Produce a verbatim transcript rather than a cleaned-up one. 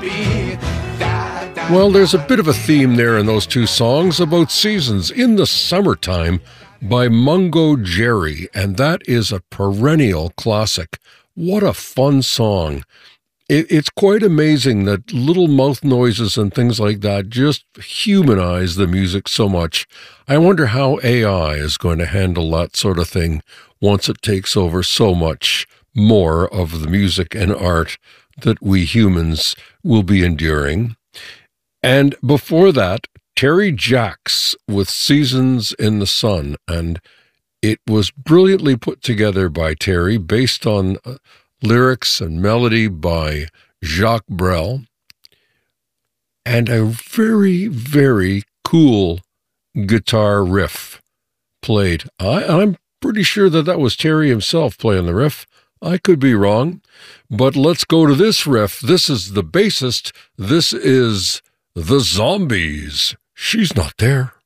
Well, there's a bit of a theme there in those two songs about seasons. In the Summertime by Mungo Jerry, and that is a perennial classic. What a fun song. It, it's quite amazing that little mouth noises and things like that just humanize the music so much. I wonder how A I is going to handle that sort of thing once it takes over so much more of the music and art that we humans will be enduring. And before that, Terry Jacks with Seasons in the Sun, and it was brilliantly put together by Terry, based on uh, lyrics and melody by Jacques Brel, and a very, very cool guitar riff played. I, I'm pretty sure that that was Terry himself playing the riff. I could be wrong, but let's go to this riff. This is the bassist. This is The Zombies. She's Not There.